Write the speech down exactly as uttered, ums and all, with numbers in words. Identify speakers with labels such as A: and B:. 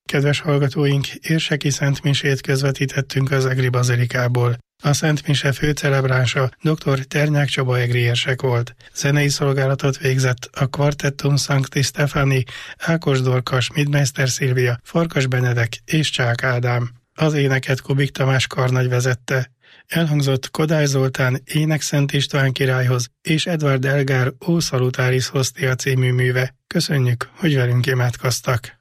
A: Kedves hallgatóink, érseki szentmisét közvetítettünk az egri bazilikából. A Szent Mise főcelebránsa dr. Ternyák Csaba egri érsek volt. Zenei szolgálatot végzett a Quartettum Sancti Stefani, Ákos Dorka, Schmidmeister Szilvia, Farkas Benedek és Csák Ádám. Az éneket Kubik Tamás karnagy vezette. Elhangzott Kodály Zoltán Ének Szent István királyhoz és Edward Elgár Ó Salutaris Hostia című műve. Köszönjük, hogy velünk imádkoztak!